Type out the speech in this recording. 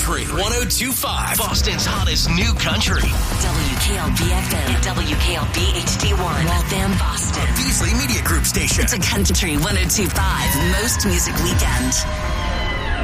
Country 102.5. Boston's hottest new country. WKLB FM, WKLB HD1, Waltham, Boston. A Beasley Media Group station. It's a Country 102.5 Most Music Weekend.